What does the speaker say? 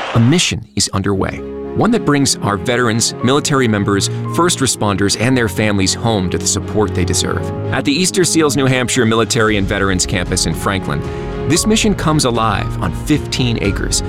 a mission is underway. One that brings our veterans, military members, first responders, and their families home to the support they deserve. At the Easter Seals New Hampshire Military and Veterans Campus in Franklin, this mission comes alive on 15 acres